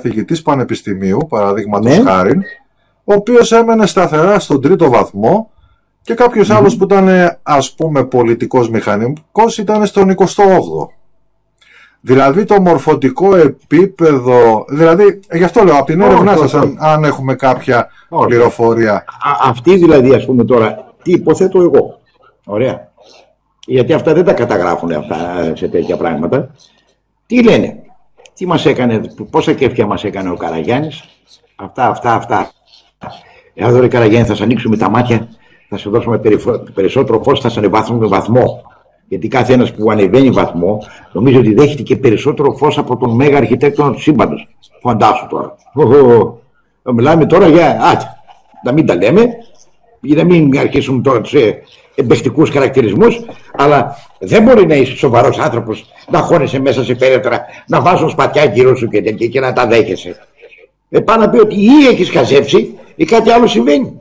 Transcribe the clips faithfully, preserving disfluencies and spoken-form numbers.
καθηγητής πανεπιστημίου, παραδείγματος ναι. χάριν, ο οποίος έμενε σταθερά στον τρίτο βαθμό και κάποιος mm-hmm. άλλος που ήταν, ας πούμε, πολιτικός μηχανικός ήταν στον εικοστό όγδοο. Δηλαδή το μορφωτικό επίπεδο, δηλαδή, γι' αυτό λέω, από την έρευνά σας, αν, αν έχουμε κάποια oh, πληροφορία. Α, αυτή δηλαδή, ας πούμε τώρα, τι υποθέτω εγώ, ωραία, γιατί αυτά δεν τα καταγράφουν αυτά σε τέτοια πράγματα. Τι λένε, τι μας έκανε, πόσα κέφια μας έκανε ο Καραγιάννης, αυτά, αυτά, αυτά. Εδώ ρε Καραγιάννη, θα σε ανοίξουμε τα μάτια, θα σε δώσουμε περισσότερο φως, θα σε ανεβάσουμε βαθμό. Γιατί κάθε ένας που ανεβαίνει βαθμό νομίζω ότι δέχεται και περισσότερο φως από τον μέγα αρχιτέκτονα του σύμπαντος. Φαντάσου τώρα. Μιλάμε τώρα για. Α, να μην τα λέμε, για να μην αρχίσουμε τώρα τους εμπεστικούς χαρακτηρισμούς, αλλά δεν μπορεί να είσαι σοβαρός άνθρωπος να χώνεσαι μέσα σε πέρετρα, να βάζουν σπατιά γύρω σου και, και, και να τα δέχεσαι. Ε, πάνω να πει ότι ή έχεις χαζέψει ή κάτι άλλο συμβαίνει.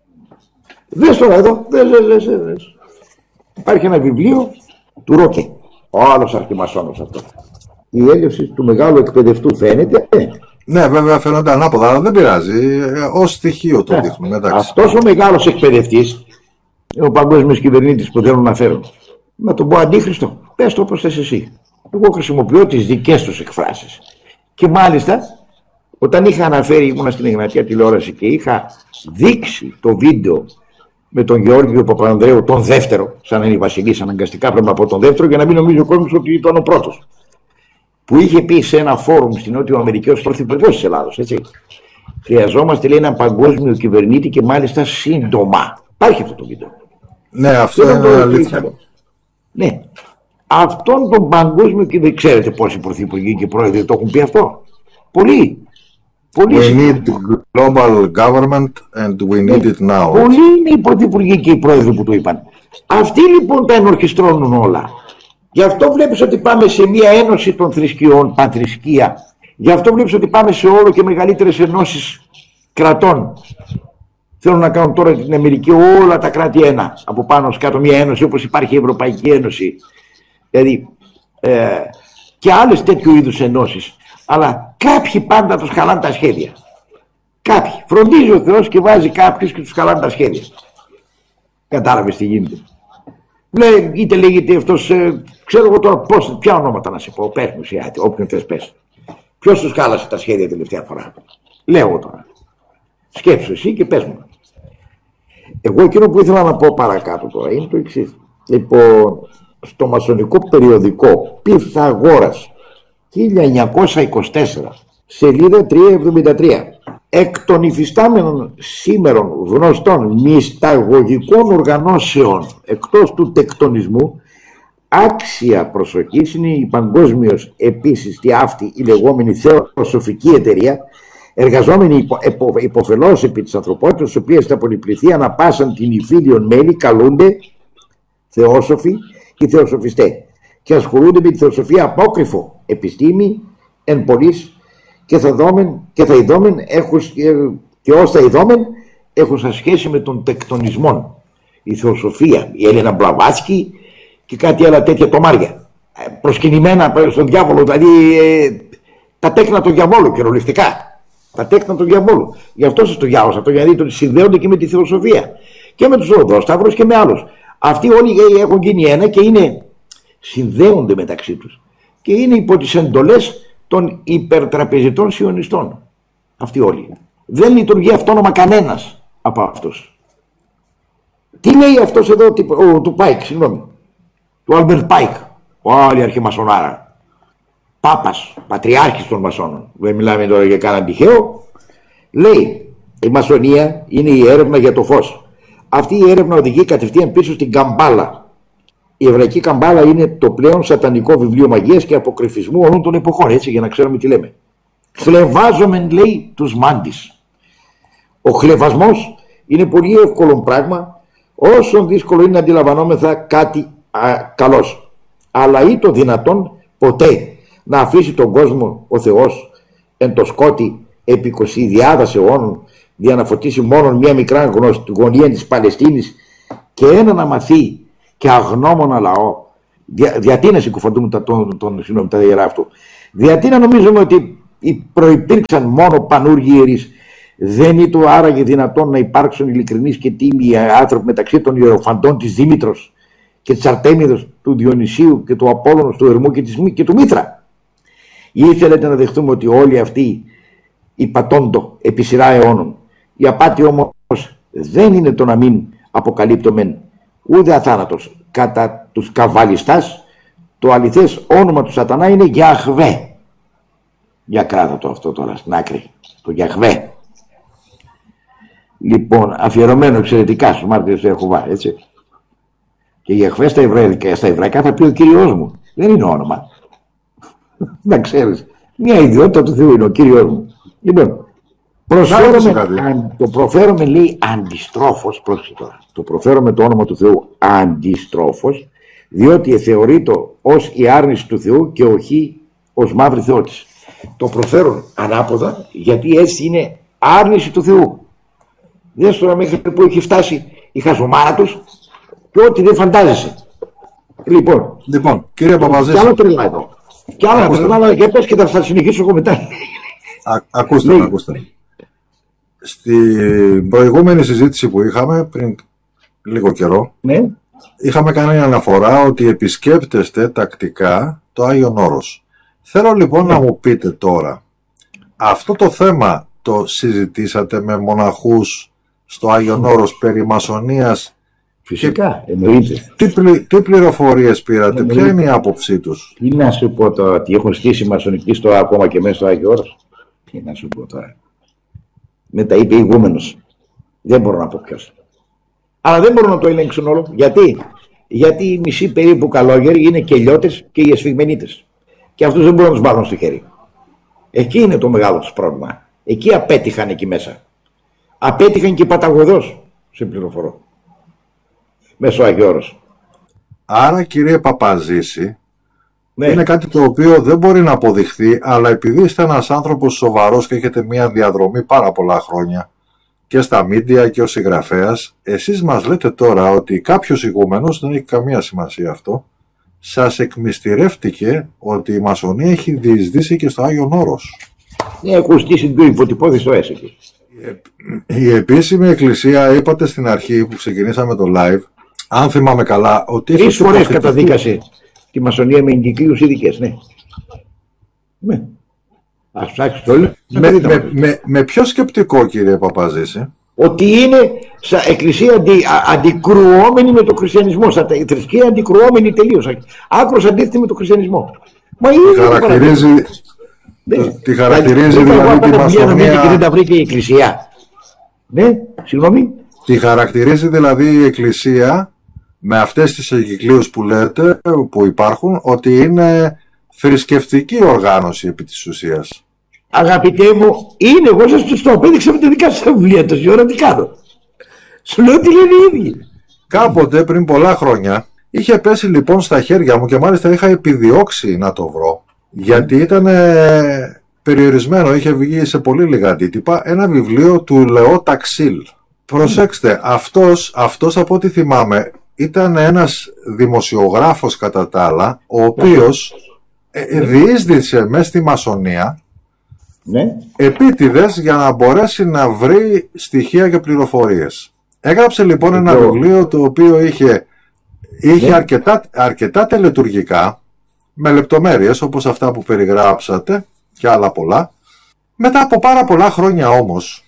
Δες τώρα εδώ, δες, δες, δες, δες. Υπάρχει ένα βιβλίο του Ρόκε, ο άλλος αρχιμασόνος αυτό. Η έλευση του μεγάλου εκπαιδευτού φαίνεται. Ναι, βέβαια φαίνονται ανάποδα, αλλά δεν πειράζει. Ως στοιχείο το δείχνουμε. Ναι, αυτός ο μεγάλος εκπαιδευτής, ο παγκόσμιος κυβερνήτης που θέλω να φέρω, να τον πω αντίχριστο, πες το όπως θες εσύ. Εγώ χρησιμοποιώ τις δικές τους εκφράσεις. Και μάλιστα, όταν είχα αναφέρει, ήμουνα στην Εγνατία τηλεόραση και είχα δείξει το βίντεο με τον Γεώργιο Παπανδρέου, τον δεύτερο, σαν να είναι η Βασιλής, αναγκαστικά πρέπει να πω τον δεύτερο, για να μην νομίζει ο κόσμος ότι ήταν ο πρώτος. Που είχε πει σε ένα φόρουμ στην Νότιο Αμερική ως πρωθυπουργός της Ελλάδος, έτσι. Χρειαζόμαστε, λέει, έναν παγκόσμιο κυβερνήτη και μάλιστα σύντομα. Υπάρχει αυτό το βίντεο. Ναι, αυτό είναι το αλήθεια. Ναι. Αυτόν τον παγκόσμιο κυβερνήτη, ξέρετε πόσοι πρωθυπουργοί και πρόεδροι το έχουν πει αυτό. Πολλοί. We need global government and we need it now. Πολλοί είναι οι πρωθυπουργοί και οι πρόεδροι που το είπαν. Αυτοί λοιπόν τα ενορχιστρώνουν όλα. Γι' αυτό βλέπεις ότι πάμε σε μια ένωση των θρησκειών, πανθρησκεία. Γι' αυτό βλέπεις ότι πάμε σε όλο και μεγαλύτερες ενώσεις κρατών. Θέλουν να κάνουν τώρα την Αμερική όλα τα κράτη ένα. Από πάνω κάτω μια ένωση όπως υπάρχει η Ευρωπαϊκή Ένωση. Δηλαδή ε, και άλλες τέτοιου είδους ενώσεις. Αλλά κάποιοι πάντα τους χαλάνε τα σχέδια. Κάποιοι. Φροντίζει ο Θεός και βάζει κάποιους και τους χαλάνε τα σχέδια. Κατάλαβες τι γίνεται. Λέει, είτε λέγεται αυτός, ε, ξέρω εγώ τώρα πώς, ποια ονόματα να σε πω. Πες μου, εσύ, όποιον θες πες. Ποιος τους χάλασε τα σχέδια τελευταία φορά. Λέω τώρα. Σκέψου εσύ και πες μου. Εγώ εκείνο που ήθελα να πω παρακάτω τώρα είναι το εξής. Λοιπόν, στο μασονικό περιοδικό Πυθαγόρας χίλια εννιακόσια είκοσι τέσσερα, σελίδα τριακόσια εβδομήντα τρία, εκ των υφιστάμενων σήμερων γνωστών μυσταγωγικών οργανώσεων εκτός του τεκτονισμού, άξια προσοχής είναι η παγκόσμιος επίσης τη αυτή η λεγόμενη θεοσοφική εταιρεία, εργαζόμενοι υπο, υπο, υποφελώς επί της ανθρωπότητας, στις οποίες τα πολυπληθεία ανά πάσαν την υφήλιον μέλη καλούνται θεόσοφοι και θεοσοφιστέ και ασχολούνται με τη θεοσοφία απόκριφο επιστήμη εν πολλής και θα δόμεν και θα ειδόμεν έχουν, και ως θα ειδόμεν έχουν σε σχέση με τον τεκτονισμό. Η θεοσοφία, η Έλενα Μπλαβάτσκι και κάτι άλλα τέτοια τομάρια προσκυνημένα στον διάβολο, δηλαδή ε, τα τέκνα του διαβόλου κυριολεκτικά. Τα τέκνα του διαβόλου. Γι' αυτό σας το διάβασα αυτό, για να δείτε ότι συνδέονται και με τη θεοσοφία και με τους Οδόσταυρους και με άλλους. Αυτοί όλοι έχουν γίνει ένα και είναι, συνδέονται μεταξύ τους και είναι υπό τις εντολές των υπερτραπεζιτών σιωνιστών. Αυτοί όλοι. Δεν λειτουργεί αυτόνομα κανένας από αυτούς. Τι λέει αυτός εδώ, ο, του Πάικ, συγγνώμη, του Άλμπερτ Πάικ, ο άλλη αρχιμασονάρα. Πάπας, πατριάρχης των μασόνων. Δεν μιλάμε τώρα για κανέναν τυχαίο. Λέει, η μασονία είναι η έρευνα για το φως. Αυτή η έρευνα οδηγεί κατευθείαν πίσω στην Καμπάλα. Η εβραϊκή Καμπάλα είναι το πλέον σατανικό βιβλίο μαγείας και αποκρυφισμού όλων των εποχών, έτσι, για να ξέρουμε τι λέμε. Χλεβάζομεν, λέει, τους μάντις. Ο χλεβασμός είναι πολύ εύκολο πράγμα, όσο δύσκολο είναι να αντιλαμβανόμεθα κάτι α, καλός. Αλλά ή το δυνατόν ποτέ να αφήσει τον κόσμο ο Θεός εν το σκότι επί εικοσιδιάδας αιώνων για να φωτίσει μόνο μια μικρά γωνία της Παλαιστίνης και έναν αμαθή και αγνώμονα λαό. Δια, γιατί να συκοφαντούμε τα, τον, τον, τον, τα ιερά αυτού. Γιατί να νομίζουμε ότι προϋπήρξαν μόνο πανούργοι ιερείς. Δεν είναι το άραγε δυνατόν να υπάρξουν ειλικρινείς και τίμιοι άνθρωποι μεταξύ των ιεροφαντών της Δήμητρος και της Αρτέμιδος, του Διονυσίου και του Απόλλωνος, του Ερμού και, της, και του Μήτρα? Ή θέλετε να δεχτούμε ότι όλοι αυτοί υπατώντο επί σειρά αιώνων? Η απάτη όμως δεν είναι το να μην αποκαλύπτωμεν ούτε αθάνατος. Κατά τους καβαλιστάς το αληθές όνομα του σατανά είναι Γιαχβέ. Για κράτα το αυτό τώρα στην άκρη, το Γιαχβέ. Λοιπόν, αφιερωμένο εξαιρετικά στους μάρτυρες του Ιεχωβά, έτσι. Και Γιαχβέ στα εβραϊκά, στα εβραϊκά θα πει ο Κύριος μου. Δεν είναι όνομα. Να ξέρεις, μια ιδιότητα του Θεού είναι ο Κύριος μου. Λοιπόν, προσφέρομαι, το προφέρομαι λέει αντιστρόφως, πρόσεχε τώρα, το προφέρομαι το όνομα του Θεού αντιστρόφως, διότι θεωρείται ως η άρνηση του Θεού και όχι ως μαύρη θεότης. Το προφέρω ανάποδα, γιατί έτσι είναι άρνηση του Θεού. Δες τώρα μέχρι που έχει φτάσει η χαζομάρα τους και ό,τι δεν φαντάζεσαι. Λοιπόν, λοιπόν κύριε Παπαζήση, κι άλλο τρελά εδώ. Κι άλλο τρελά, για πες και θα, θα συνεχίσω εγώ μετά. Α, ακούστε, ναι. ακούστε. Στην προηγούμενη συζήτηση που είχαμε πριν λίγο καιρό, ναι. είχαμε κάνει αναφορά ότι επισκέπτεστε τακτικά το Άγιον Όρος. Θέλω λοιπόν ναι. να μου πείτε τώρα, αυτό το θέμα το συζητήσατε με μοναχούς στο Άγιον Όρος περί μασονίας? Φυσικά, εννοείται. Τι, πλη, τι πληροφορίες πήρατε, εννοείται. Ποια είναι η άποψή τους? Τι να σου πω τώρα, ότι έχουν στήσει μασονική στο ακόμα και μέσα στο Άγιο Όρος? Τι να σου πω τώρα. Με τα είπε ηγούμενος. Δεν μπορώ να πω ποιος. Αλλά δεν μπορούν να το ελέγξουν όλο. Γιατί? Γιατί οι μισοί περίπου καλόγεροι είναι και λιώτες και οι εσφιγμενίτες. Και αυτούς δεν μπορούν να τους βάλουν στο χέρι. Εκεί είναι το μεγάλο τους πρόβλημα. Εκεί απέτυχαν εκεί μέσα. Απέτυχαν και παταγωδός, σε πληροφορώ. Μέσω Άγιο Όρος. Άρα κύριε Παπαζήση, ναι. είναι κάτι το οποίο δεν μπορεί να αποδειχθεί, αλλά επειδή είστε ένας άνθρωπος σοβαρός και έχετε μια διαδρομή πάρα πολλά χρόνια και στα μίντια και ως συγγραφέας, εσείς μας λέτε τώρα ότι κάποιος ηγούμενος, δεν έχει καμία σημασία αυτό, σας εκμυστηρεύτηκε ότι η μασονία έχει διεισδύσει και στο Άγιον Όρος. Ναι, έχω στήσει το υποτυπώδη στο ΕΣ εκεί. Η επίσημη εκκλησία, είπατε στην αρχή που ξεκινήσαμε το live, αν θυμάμαι καλά, ότι τρεις φορές καταδίκασε τη μασονία με εγκυκλίους ειδικές, ναι. Ναι. Ας ψάξεις το όλο. Με, με, με, με ποιο σκεπτικό, κύριε Παπαζήση? Ότι είναι σαν εκκλησία αντι, α, αντικρουόμενη με το χριστιανισμό, σαν θρησκεία αντικρουόμενη τελείως, άκρως αντίθετη με το χριστιανισμό. Μα είναι χαρακτηρίζει, ναι. Τη χαρακτηρίζει δηλαδή τη μασονία. Και δεν τα βρήκε η εκκλησία. Ναι, συγγνώμη. Τη χαρακτηρίζει δηλαδή η εκκλησία με αυτές τις εγκυκλίους που λέτε, που υπάρχουν, ότι είναι θρησκευτική οργάνωση επί της ουσίας. Αγαπητέ μου, είναι, εγώ σας το απέδειξα με τα δικά σας βιβλία, τόση ώρα τι κάνω. Σου λέω τι λένε οι ίδιοι. Κάποτε πριν πολλά χρόνια είχε πέσει λοιπόν στα χέρια μου και μάλιστα είχα επιδιώξει να το βρω, γιατί ήταν ε, περιορισμένο, είχε βγει σε πολύ λίγα αντίτυπα, ένα βιβλίο του Λεό Ταξίλ. Προσέξτε, αυτός, αυτός από ό,τι θυμάμαι ήταν ένας δημοσιογράφος κατά τα άλλα, ο οποίος ε, διείσδησε μέσα στη μασονία, ναι, επίτηδες για να μπορέσει να βρει στοιχεία και πληροφορίες. Έγραψε λοιπόν ένα το... βιβλίο το οποίο είχε, είχε ναι. αρκετά, αρκετά τελετουργικά, με λεπτομέρειες όπως αυτά που περιγράψατε και άλλα πολλά. Μετά από πάρα πολλά χρόνια όμως,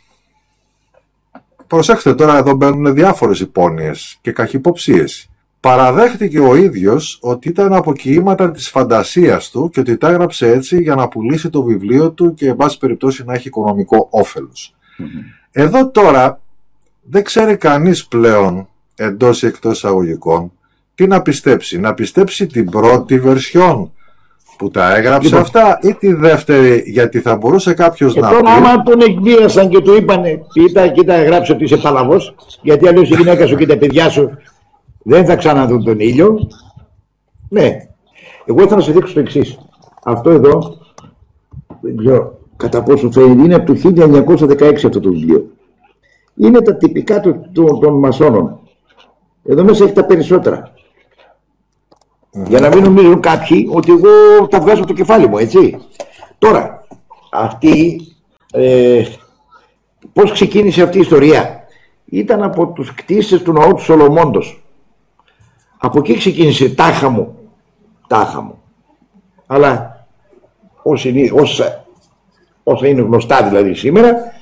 προσέξτε τώρα, εδώ μπαίνουν διάφορες υπόνοιες και καχυποψίες. Παραδέχτηκε ο ίδιος ότι ήταν αποκοιήματα της φαντασίας του και ότι τα έγραψε έτσι για να πουλήσει το βιβλίο του και εν πάση περιπτώσει να έχει οικονομικό όφελος. Mm-hmm. Εδώ τώρα δεν ξέρει κανείς πλέον, εντός ή εκτός εισαγωγικών, τι να πιστέψει. Να πιστέψει την πρώτη βερσιόν που τα έγραψε λοιπόν αυτά ή τη δεύτερη, γιατί θα μπορούσε κάποιος να πει... Και τώρα άμα τον εκβίασαν και του είπανε κοίτα, κοίτα, γράψε ότι είσαι παλαβός, γιατί αλλιώς η γυναίκα σου και τα παιδιά σου δεν θα ξαναδούν τον ήλιο. Ναι. Εγώ θα σας δείξω το εξής. Αυτό εδώ, δεν ξέρω κατά πόσο φαίνεται, είναι από το χίλια εννιακόσια δεκαέξι αυτό το βιβλίο. Είναι τα τυπικά του, του, των μασόνων. Εδώ μέσα έχει τα περισσότερα. Mm-hmm. Για να μην νομίζουν κάποιοι ότι εγώ τα βγάζω από το κεφάλι μου, έτσι. Τώρα, αυτή, ε, πώς ξεκίνησε αυτή η ιστορία? Ήταν από τους κτίστες του ναού του Σολομώντος. Από εκεί ξεκίνησε τάχα μου, τάχα μου. Αλλά όσα, όσα είναι γνωστά δηλαδή σήμερα,